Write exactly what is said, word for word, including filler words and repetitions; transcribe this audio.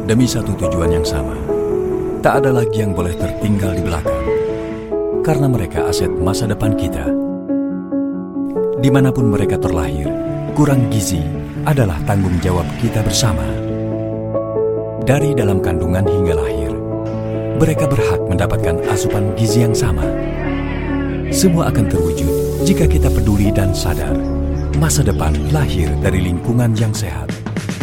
demi satu tujuan yang sama. Tak ada lagi yang boleh tertinggal di belakang, karena mereka aset masa depan kita. Dimanapun mereka terlahir, kurang gizi adalah tanggung jawab kita bersama. Dari dalam kandungan hingga lahir, mereka berhak mendapatkan asupan gizi yang sama. Semua akan terwujud jika kita peduli dan sadar masa depan lahir dari lingkungan yang sehat.